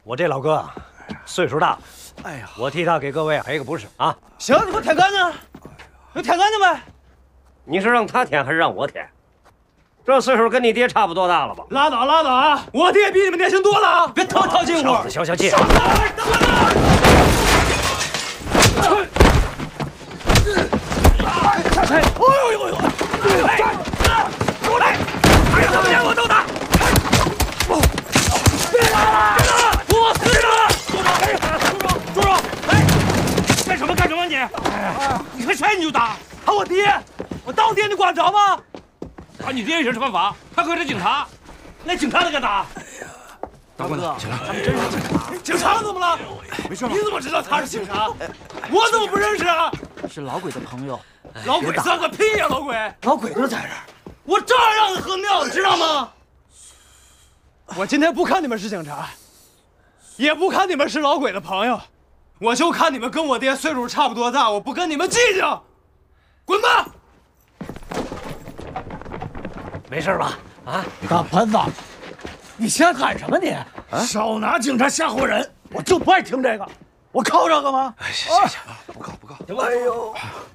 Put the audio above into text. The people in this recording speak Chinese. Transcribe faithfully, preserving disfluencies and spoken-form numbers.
我这老哥啊，岁数大了，哎呀，我替他给各位赔个不是啊。 行，你给我舔干净，你舔干净呗。 你是让他舔还是让我舔？这岁数跟你爹差不多大了吧？ 拉倒拉倒啊！我爹比你们年轻多了啊！别他妈套近乎！ 消消气。 等会等会哎呦呦呦！哎，过来！哎呀，怎么连我都打！别打！别打！我死了！住手！住手！住手！哎，干什么干什么你？你还踹你就打？打我爹！我当爹你管着吗？ 打你爹也是犯法，还可是警察。 那警察能敢打？ 大哥，起来！ 他们真是警察。警察怎么了？ 没事吧？ 你怎么知道他是警察？我怎么不认识啊？ 是老鬼的朋友。 老鬼算个屁呀！老鬼， 老鬼就在这儿。 我照样让他喝尿，你知道吗？我今天不看你们是警察，也不看你们是老鬼的朋友，我就看你们跟我爹岁数差不多大，我不跟你们计较，滚吧！ 没事吧？啊， 大盆子，你想干什么你？ 啊、少拿警察吓唬人！ 我就不爱听这个，我靠这个吗？ 哎，行行行，不告不告。 哎呦！